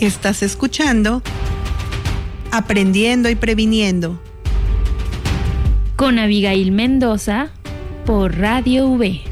Estás escuchando Aprendiendo y Previniendo con Abigail Mendoza por Radio V.